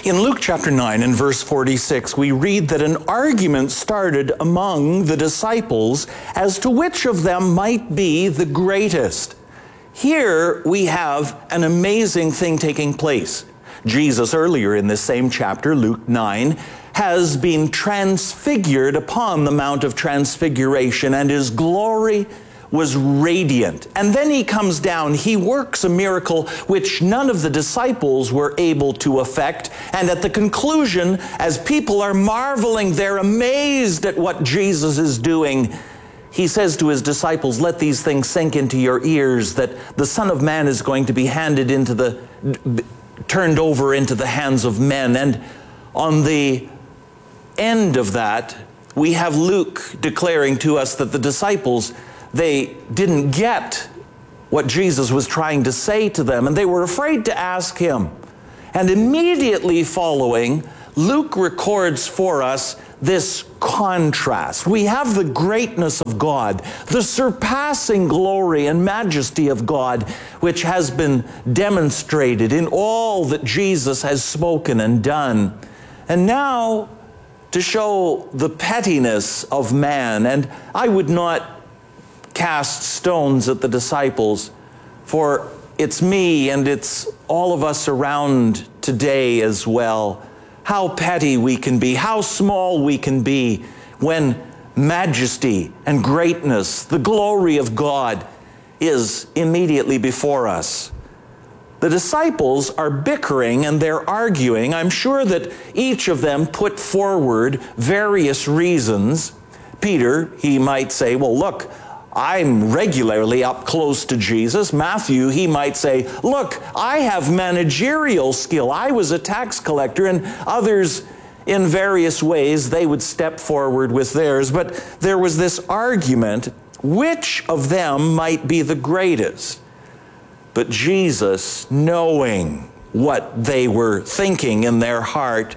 In Luke chapter 9 and verse 46, we read that an argument started among the disciples as to which of them might be the greatest. Here we have an amazing thing taking place. Jesus, earlier in this same chapter, Luke 9, has been transfigured upon the Mount of Transfiguration, and his glory was radiant. And then he comes down, he works a miracle which none of the disciples were able to effect. And at the conclusion, as people are marveling, they're amazed at what Jesus is doing. He says to his disciples, let these things sink into your ears, that the Son of Man is going to be turned over into the hands of men. And on the end of that, we have Luke declaring to us that the disciples, they didn't get what Jesus was trying to say to them, and they were afraid to ask him. And immediately following, Luke records for us this contrast. We have the greatness of God, the surpassing glory and majesty of God, which has been demonstrated in all that Jesus has spoken and done. And now, to show the pettiness of man, and I would not cast stones at the disciples, for it's me and it's all of us around today as well. How petty we can be, how small we can be when majesty and greatness, the glory of God, is immediately before us. The disciples are bickering and they're arguing. I'm sure that each of them put forward various reasons. Peter, he might say, well, look, I'm regularly up close to Jesus. Matthew, he might say, look, I have managerial skill. I was a tax collector. And others, in various ways, they would step forward with theirs. But there was this argument, which of them might be the greatest? But Jesus, knowing what they were thinking in their heart,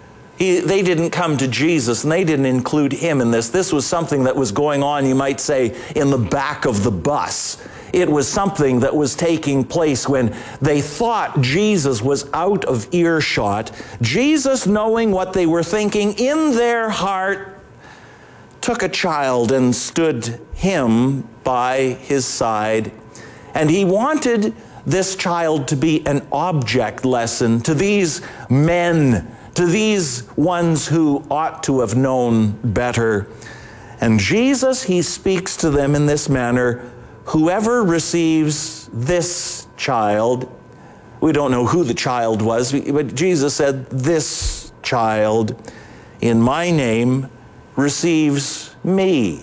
they didn't come to Jesus and they didn't include him in this. This was something that was going on, you might say, in the back of the bus. It was something that was taking place when they thought Jesus was out of earshot. Jesus, knowing what they were thinking in their heart, took a child and stood him by his side. And he wanted this child to be an object lesson to these men, to these ones who ought to have known better. And Jesus, he speaks to them in this manner, whoever receives this child, we don't know who the child was, but Jesus said, this child in my name receives me.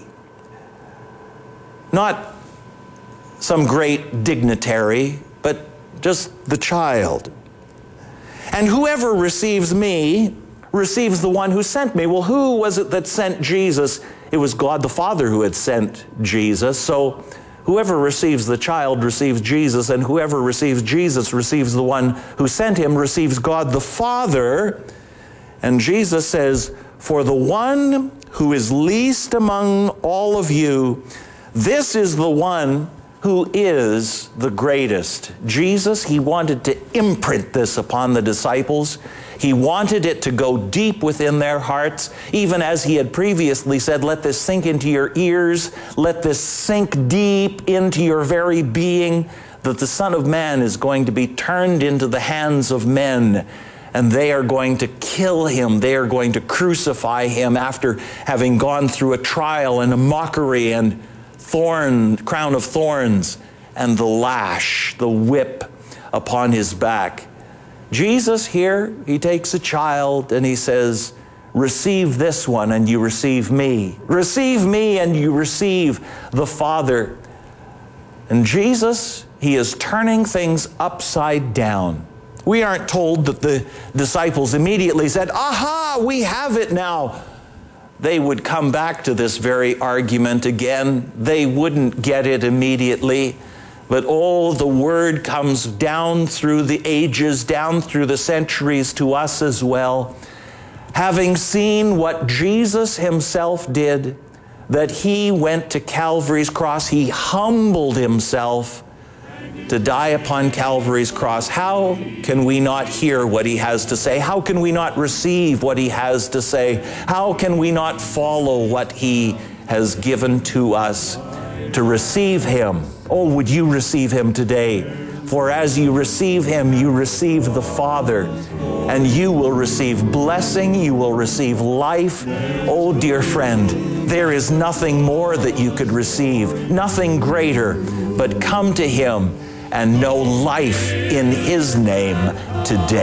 Not some great dignitary, but just the child. And whoever receives me receives the one who sent me. Well, who was it that sent Jesus? It was God the Father who had sent Jesus. So whoever receives the child receives Jesus, and whoever receives Jesus receives the one who sent him, receives God the Father. And Jesus says, for the one who is least among all of you, this is the one who is the greatest. Jesus, he wanted to imprint this upon the disciples. He wanted it to go deep within their hearts, even as he had previously said, let this sink into your ears, let this sink deep into your very being, that the Son of Man is going to be turned into the hands of men, and they are going to kill him. They are going to crucify him after having gone through a trial and a mockery and crown of thorns and the lash, the whip upon his back. Jesus here, he takes a child and he says, receive this one and you receive me. Receive me and you receive the Father. And Jesus, he is turning things upside down. We aren't told that the disciples immediately said, aha, we have it now. They would come back to this very argument again. They wouldn't get it immediately. But the word comes down through the ages, down through the centuries to us as well. Having seen what Jesus himself did, that he went to Calvary's cross, he humbled himself to die upon Calvary's cross, how can we not hear what he has to say? How can we not receive what he has to say? How can we not follow what he has given to us to receive him? Oh, would you receive him today? For as you receive him, you receive the Father, and you will receive blessing, you will receive life. Oh, dear friend, there is nothing more that you could receive, nothing greater, but come to him and know life in his name today.